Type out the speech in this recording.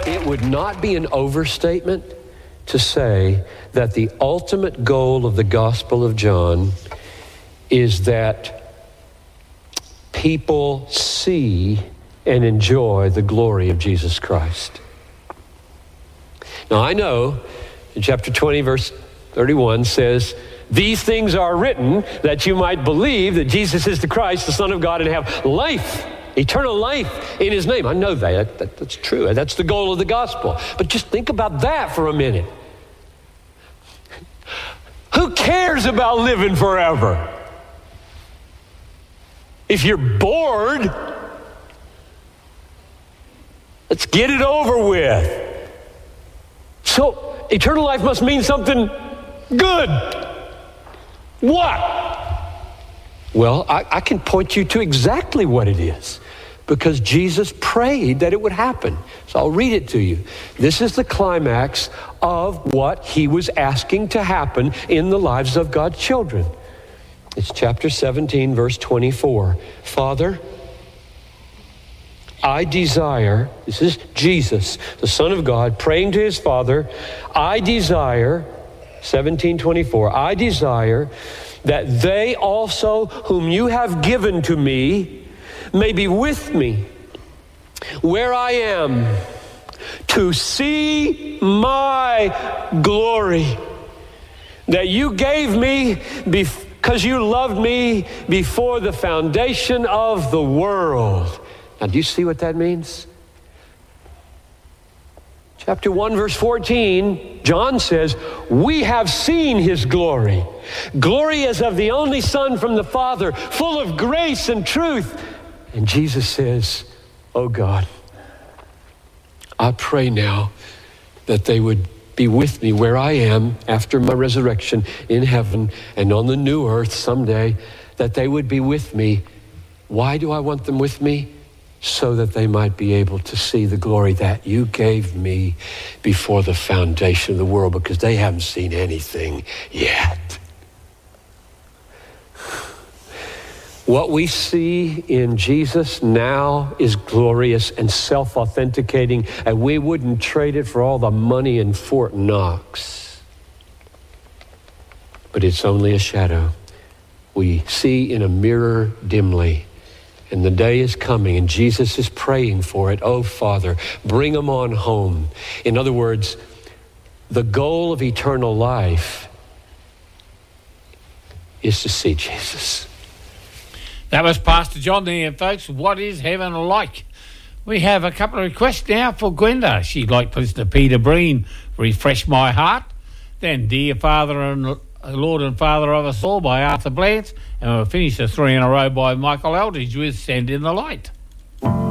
It would not be an overstatement to say that the ultimate goal of the Gospel of John is that people see and enjoy the glory of Jesus Christ. Now, I know in chapter 20, verse 31 says, "These things are written that you might believe that Jesus is the Christ, the Son of God, and have life, eternal life in his name." I know that's true. That's the goal of the gospel. But just think about that for a minute. Who cares about living forever? If you're bored, let's get it over with. So eternal life must mean something good. What? Well, I can point you to exactly what it is, because Jesus prayed that it would happen. So I'll read it to you. This is the climax of what he was asking to happen in the lives of God's children. It's chapter 17, verse 24. "Father, I desire," this is Jesus, the Son of God, praying to his Father, "I desire," 17:24, "I desire that they also whom you have given to me may be with me where I am, to see my glory that you gave me because you loved me before the foundation of the world." Now, do you see what that means? Chapter 1, verse 14, John says, "We have seen his glory. Glory as of the only Son from the Father, full of grace and truth." And Jesus says, "Oh God, I pray now that they would be with me where I am after my resurrection in heaven and on the new earth someday, that they would be with me." Why do I want them with me? So that they might be able to see the glory that you gave me before the foundation of the world, because they haven't seen anything yet. What we see in Jesus now is glorious and self-authenticating, and we wouldn't trade it for all the money in Fort Knox. But it's only a shadow. We see in a mirror dimly. And the day is coming, and Jesus is praying for it. "Oh, Father, bring them on home." In other words, the goal of eternal life is to see Jesus. That was Pastor John there, folks. What is heaven like? We have a couple of requests now for Gwenda. She'd like to listen to Peter Breen, "Refresh My Heart." Then "Dear Father and Lord and Father of Us All" by Arthur Blanche. And we'll finish the three in a row by Michael Eldridge with "Send in the Light."